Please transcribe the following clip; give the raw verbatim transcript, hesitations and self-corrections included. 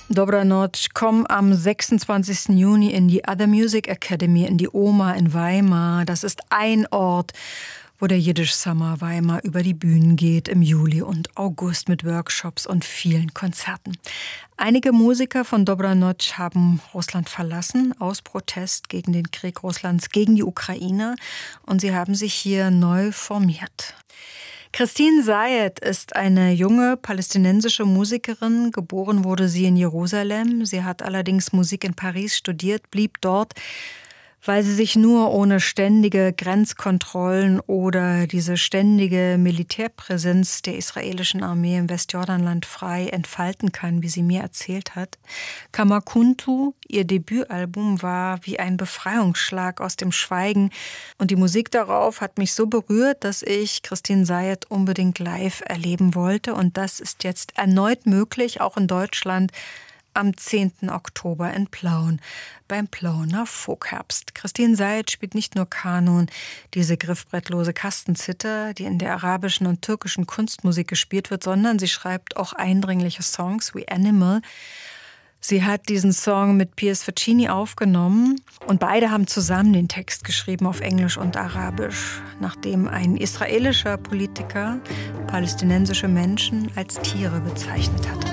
Dobra Noc, komm am sechsundzwanzigsten Juni in die Other Music Academy, in die OMA in Weimar. Das ist ein Ort, wo der Jiddisch Summer Weimar über die Bühnen geht im Juli und August mit Workshops und vielen Konzerten. Einige Musiker von Dobra Noc haben Russland verlassen, aus Protest gegen den Krieg Russlands gegen die Ukraine, und sie haben sich hier neu formiert. Christine Zayed ist eine junge palästinensische Musikerin. Geboren wurde sie in Jerusalem. Sie hat allerdings Musik in Paris studiert, blieb dort, weil sie sich nur ohne ständige Grenzkontrollen oder diese ständige Militärpräsenz der israelischen Armee im Westjordanland frei entfalten kann, wie sie mir erzählt hat. Kamakuntu, ihr Debütalbum, war wie ein Befreiungsschlag aus dem Schweigen. Und die Musik darauf hat mich so berührt, dass ich Christine Zayed unbedingt live erleben wollte. Und das ist jetzt erneut möglich, auch in Deutschland, am zehnten Oktober in Plauen, beim Plauener Folkherbst. Christine Zayed spielt nicht nur Kanun, diese griffbrettlose Kastenzither, die in der arabischen und türkischen Kunstmusik gespielt wird, sondern sie schreibt auch eindringliche Songs wie Animal. Sie hat diesen Song mit Piers Faccini aufgenommen und beide haben zusammen den Text geschrieben auf Englisch und Arabisch, nachdem ein israelischer Politiker palästinensische Menschen als Tiere bezeichnet hat.